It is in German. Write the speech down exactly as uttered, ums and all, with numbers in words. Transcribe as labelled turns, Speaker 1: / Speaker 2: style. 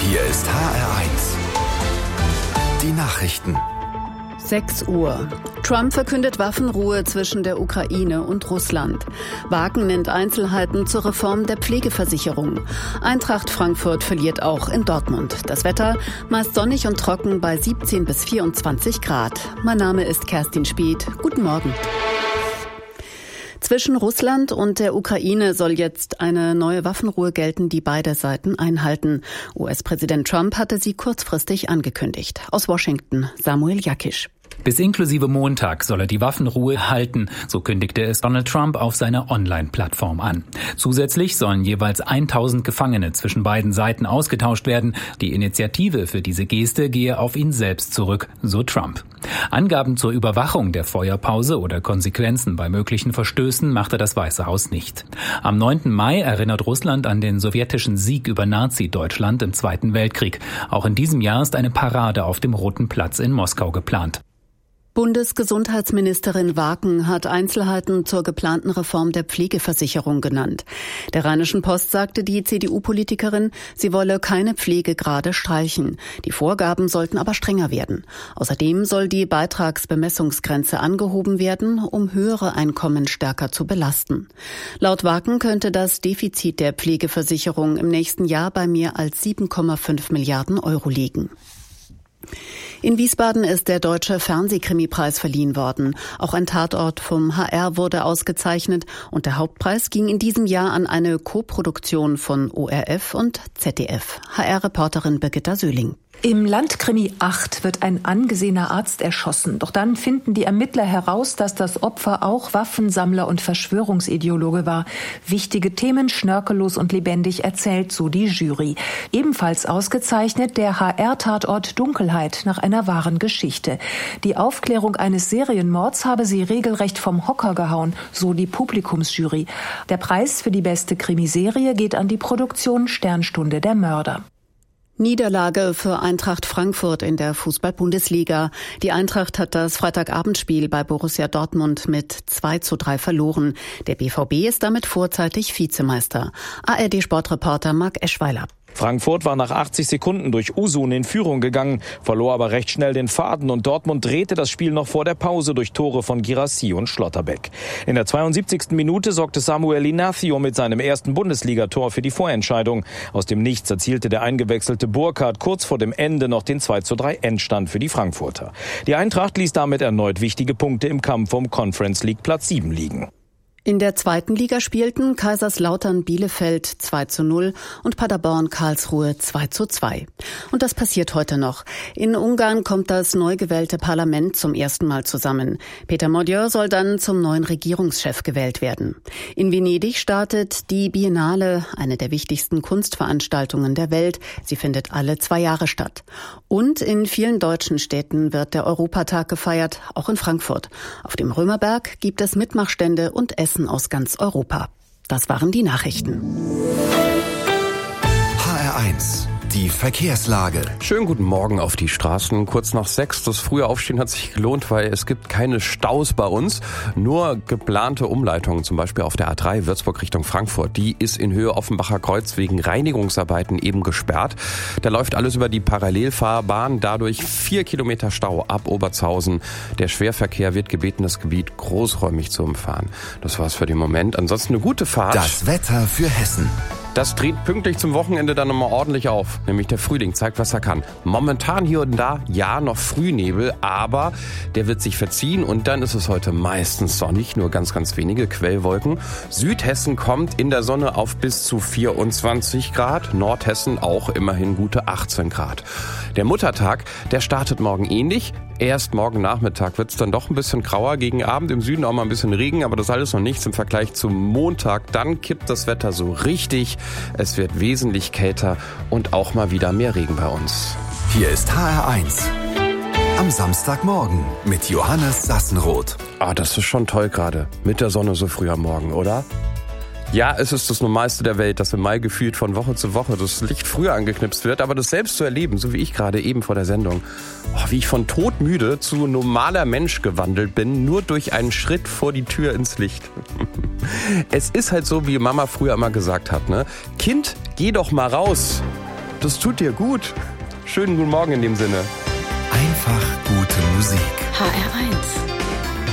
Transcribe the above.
Speaker 1: Hier ist H R eins. Die Nachrichten.
Speaker 2: sechs Uhr. Trump verkündet Waffenruhe zwischen der Ukraine und Russland. Wagen nennt Einzelheiten zur Reform der Pflegeversicherung. Eintracht Frankfurt verliert auch in Dortmund. Das Wetter meist sonnig und trocken bei siebzehn bis vierundzwanzig Grad. Mein Name ist Kerstin Spieth. Guten Morgen. Zwischen Russland und der Ukraine soll jetzt eine neue Waffenruhe gelten, die beide Seiten einhalten. U S-Präsident Trump hatte sie kurzfristig angekündigt. Aus Washington, Samuel Jakisch.
Speaker 3: Bis inklusive Montag soll er die Waffenruhe halten, so kündigte es Donald Trump auf seiner Online-Plattform an. Zusätzlich sollen jeweils tausend Gefangene zwischen beiden Seiten ausgetauscht werden. Die Initiative für diese Geste gehe auf ihn selbst zurück, so Trump. Angaben zur Überwachung der Feuerpause oder Konsequenzen bei möglichen Verstößen machte das Weiße Haus nicht. Am neunten Mai erinnert Russland an den sowjetischen Sieg über Nazi-Deutschland im Zweiten Weltkrieg. Auch in diesem Jahr ist eine Parade auf dem Roten Platz in Moskau geplant.
Speaker 2: Bundesgesundheitsministerin Waken hat Einzelheiten zur geplanten Reform der Pflegeversicherung genannt. Der Rheinischen Post sagte die C D U-Politikerin, sie wolle keine Pflegegrade streichen. Die Vorgaben sollten aber strenger werden. Außerdem soll die Beitragsbemessungsgrenze angehoben werden, um höhere Einkommen stärker zu belasten. Laut Waken könnte das Defizit der Pflegeversicherung im nächsten Jahr bei mehr als sieben Komma fünf Milliarden Euro liegen. In Wiesbaden ist der Deutsche Fernsehkrimipreis verliehen worden. Auch ein Tatort vom H R wurde ausgezeichnet und der Hauptpreis ging in diesem Jahr an eine Koproduktion von O R F und Z D F. H R-Reporterin Birgitta Söhling.
Speaker 4: Im Landkrimi acht wird ein angesehener Arzt erschossen. Doch dann finden die Ermittler heraus, dass das Opfer auch Waffensammler und Verschwörungsideologe war. Wichtige Themen schnörkellos und lebendig erzählt, so die Jury. Ebenfalls ausgezeichnet der H R-Tatort Dunkelheit nach einer wahren Geschichte. Die Aufklärung eines Serienmords habe sie regelrecht vom Hocker gehauen, so die Publikumsjury. Der Preis für die beste Krimiserie geht an die Produktion Sternstunde der Mörder.
Speaker 2: Niederlage für Eintracht Frankfurt in der Fußball-Bundesliga. Die Eintracht hat das Freitagabendspiel bei Borussia Dortmund mit zwei zu drei verloren. Der B V B ist damit vorzeitig Vizemeister. A R D-Sportreporter Marc Eschweiler.
Speaker 5: Frankfurt war nach achtzig Sekunden durch Usun in Führung gegangen, verlor aber recht schnell den Faden und Dortmund drehte das Spiel noch vor der Pause durch Tore von Guirassy und Schlotterbeck. In der zweiundsiebzigsten Minute sorgte Samuel Inacio mit seinem ersten Bundesligator für die Vorentscheidung. Aus dem Nichts erzielte der eingewechselte Burkhardt kurz vor dem Ende noch den zwei zu drei Endstand für die Frankfurter. Die Eintracht ließ damit erneut wichtige Punkte im Kampf um Conference League Platz sieben liegen.
Speaker 2: In der zweiten Liga spielten Kaiserslautern Bielefeld zwei zu null und Paderborn Karlsruhe zwei zu zwei. Und das passiert heute noch. In Ungarn kommt das neu gewählte Parlament zum ersten Mal zusammen. Peter Magyar soll dann zum neuen Regierungschef gewählt werden. In Venedig startet die Biennale, eine der wichtigsten Kunstveranstaltungen der Welt. Sie findet alle zwei Jahre statt. Und in vielen deutschen Städten wird der Europatag gefeiert, auch in Frankfurt. Auf dem Römerberg gibt es Mitmachstände und Essen aus ganz Europa. Das waren die Nachrichten.
Speaker 1: H R eins. Die Verkehrslage.
Speaker 6: Schönen guten Morgen auf die Straßen. Kurz nach sechs. Das frühe Aufstehen hat sich gelohnt, weil es gibt keine Staus bei uns. Nur geplante Umleitungen, zum Beispiel auf der A drei Würzburg Richtung Frankfurt. Die ist in Höhe Offenbacher Kreuz wegen Reinigungsarbeiten eben gesperrt. Da läuft alles über die Parallelfahrbahn. Dadurch vier Kilometer Stau ab Obertshausen. Der Schwerverkehr wird gebeten, das Gebiet großräumig zu umfahren. Das war's für den Moment. Ansonsten eine gute Fahrt.
Speaker 1: Das Wetter für Hessen.
Speaker 6: Das dreht pünktlich zum Wochenende dann nochmal ordentlich auf. Nämlich der Frühling zeigt, was er kann. Momentan hier und da, ja, noch Frühnebel, aber der wird sich verziehen und dann ist es heute meistens sonnig, nur ganz, ganz wenige Quellwolken. Südhessen kommt in der Sonne auf bis zu vierundzwanzig Grad, Nordhessen auch immerhin gute achtzehn Grad. Der Muttertag, der startet morgen ähnlich. Erst morgen Nachmittag wird es dann doch ein bisschen grauer, gegen Abend im Süden auch mal ein bisschen Regen, aber das ist alles noch nichts im Vergleich zum Montag. Dann kippt das Wetter so richtig. Es wird wesentlich kälter und auch mal wieder mehr Regen bei uns.
Speaker 1: Hier ist H R eins. Am Samstagmorgen mit Johannes Sassenroth.
Speaker 6: Ah, das ist schon toll gerade. Mit der Sonne so früh am Morgen, oder? Ja, es ist das Normalste der Welt, dass im Mai gefühlt von Woche zu Woche das Licht früher angeknipst wird, aber das selbst zu erleben, so wie ich gerade eben vor der Sendung, oh, wie ich von todmüde zu normaler Mensch gewandelt bin, nur durch einen Schritt vor die Tür ins Licht. Es ist halt so, wie Mama früher immer gesagt hat, ne? Kind, geh doch mal raus. Das tut dir gut. Schönen guten Morgen in dem Sinne.
Speaker 1: Einfach gute Musik.
Speaker 2: H R eins.